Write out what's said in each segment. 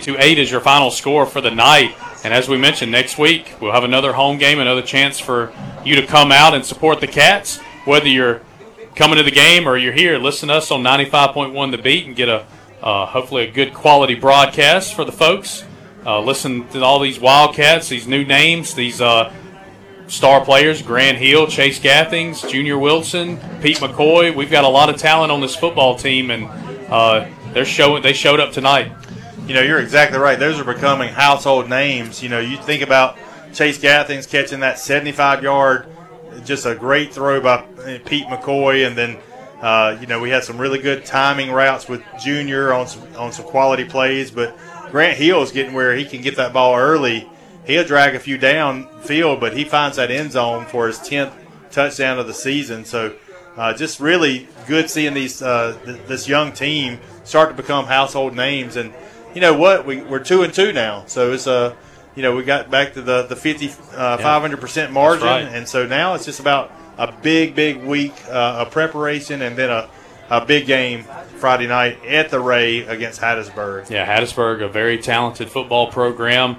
52-8 is your final score for the night. And as we mentioned, next week we'll have another home game, another chance for you to come out and support the Cats. Whether you're coming to the game or you're here, listen to us on 95.1 The Beat and get a hopefully a good quality broadcast for the folks. Listen to all these Wildcats, these new names, these star players, Grant Hill, Chase Gathings, Junior Wilson, Pete McCoy. We've got a lot of talent on this football team, and they showed up tonight. You know, you're exactly right. Those are becoming household names. You know, you think about Chase Gathings catching that 75-yard, just a great throw by Pete McCoy, and then you know, we had some really good timing routes with Junior on some quality plays, but Grant Hill is getting where he can get that ball early. He'll drag a few downfield, but he finds that end zone for his 10th touchdown of the season. So just really good seeing these this young team start to become household names. And you know what? We're 2-2 now. So it's you know, we got back to the 500% margin, right. And so now it's just about a big week of preparation, and then a big game Friday night at the Ray against Hattiesburg. Yeah, Hattiesburg, a very talented football program.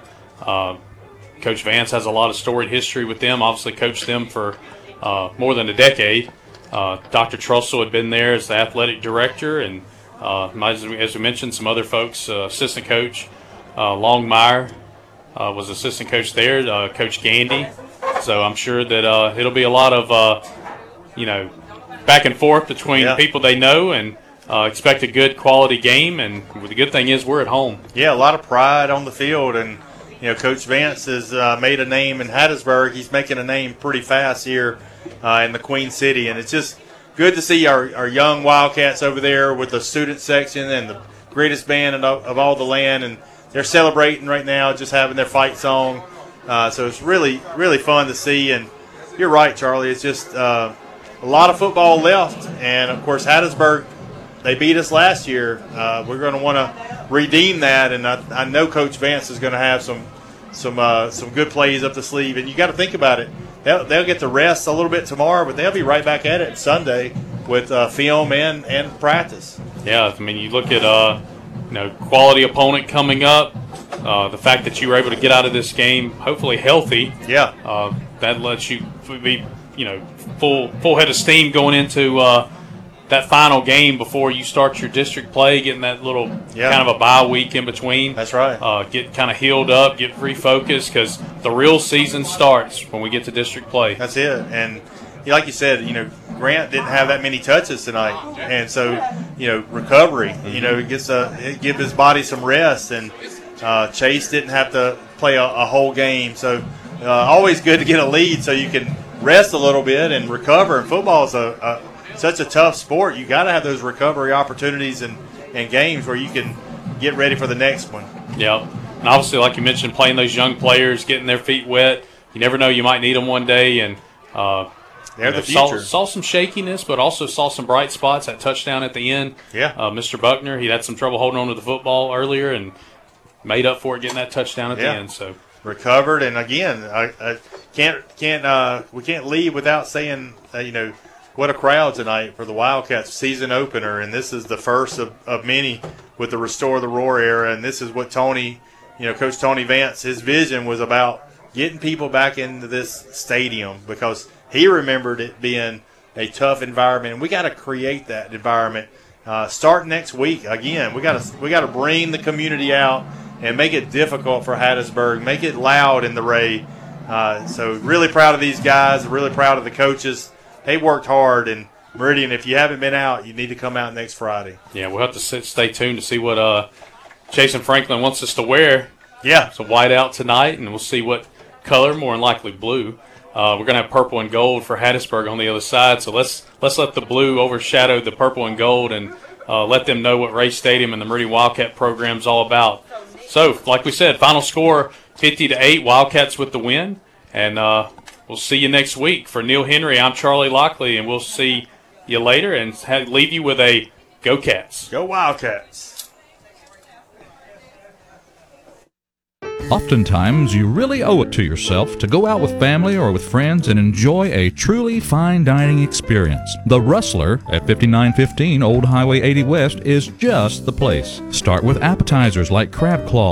Coach Vance has a lot of storied history with them. Obviously coached them for more than a decade. Dr. Trussell had been there as the athletic director, and as we mentioned, some other folks, assistant coach Longmire was assistant coach there, Coach Gandy. So I'm sure that it'll be a lot of, you know, back and forth between people they know, and expect a good quality game. And the good thing is we're at home. Yeah, a lot of pride on the field. And, you know, Coach Vance has made a name in Hattiesburg. He's making a name pretty fast here in the Queen City. And it's just good to see our young Wildcats over there with the student section and the greatest band of all the land. And they're celebrating right now, just having their fight song. So it's really fun to see. And you're right, Charlie. It's just a lot of football left. And, of course, Hattiesburg, they beat us last year. We're going to want to redeem that. And I know Coach Vance is going to have some good plays up the sleeve. And you got to think about it. They'll get to rest a little bit tomorrow, but they'll be right back at it Sunday with film and practice. Yeah, I mean, you look at you know, quality opponent coming up. The fact that you were able to get out of this game hopefully healthy, that lets you be, you know, full head of steam going into that final game before you start your district play, getting that little kind of a bye week in between. That's right. Get kind of healed up, get refocused, because the real season starts when we get to district play. That's it. And like you said, you know, Grant didn't have that many touches tonight, and so, you know, recovery. You know, it give his body some rest, and Chase didn't have to play a whole game. So always good to get a lead so you can rest a little bit and recover. And football is such a tough sport. You got to have those recovery opportunities and games where you can get ready for the next one. Yeah, and obviously, like you mentioned, playing those young players, getting their feet wet. You never know, you might need them one day. And they're the future. Saw some shakiness, but also saw some bright spots. That touchdown at the end. Yeah. Mr. Buckner, he had some trouble holding on to the football earlier and made up for it getting that touchdown at the end. So recovered, and again, we can't leave without saying you know, what a crowd tonight for the Wildcats season opener, and this is the first of many with the Restore the Roar era. And this is what Tony, you know, Coach Tony Vance, his vision was about getting people back into this stadium, because he remembered it being a tough environment, and we got to create that environment. Start next week. Again, we got to bring the community out and make it difficult for Hattiesburg, make it loud in the Ray. So really proud of these guys, really proud of the coaches. They worked hard, and Meridian, if you haven't been out, you need to come out next Friday. Yeah, we'll have to stay tuned to see what Jason Franklin wants us to wear. Yeah. It's a white out tonight, and we'll see what color, more than likely blue. We're going to have purple and gold for Hattiesburg on the other side, so let's let the blue overshadow the purple and gold, and let them know what Ray Stadium and the Meridian Wildcat program is all about. So, like we said, final score 50-8, Wildcats with the win, and we'll see you next week. For Neil Henry, I'm Charlie Lockley, and we'll see you later and leave you with a Go Cats. Go Wildcats. Oftentimes, you really owe it to yourself to go out with family or with friends and enjoy a truly fine dining experience. The Rustler at 5915 Old Highway 80 West is just the place. Start with appetizers like crab claw,